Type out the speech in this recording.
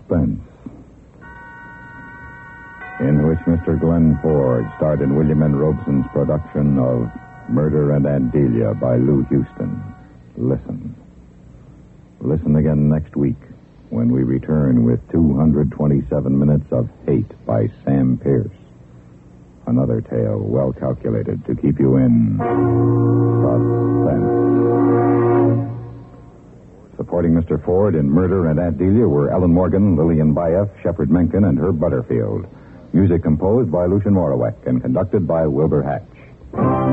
Suspense, in which Mr. Glenn Ford starred in William N. Robeson's production of Murder and Aunt Delia by Lou Houston. Listen. Listen again next week when we return with 227 minutes of Hate by Sam Pierce. Another tale well calculated to keep you in suspense. Supporting Mr. Ford in Murder and Aunt Delia were Ellen Morgan, Lillian Baeff, Shepard Menken, and Herb Butterfield. Music composed by Lucien Morawek and conducted by Wilbur Hatch.